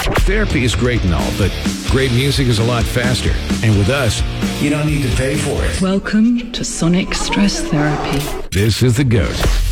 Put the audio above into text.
Therapy is great and all, but great music is a lot faster. And with us, you don't need to pay for it. Welcome to Sonic Stress Therapy. This is The GOAT.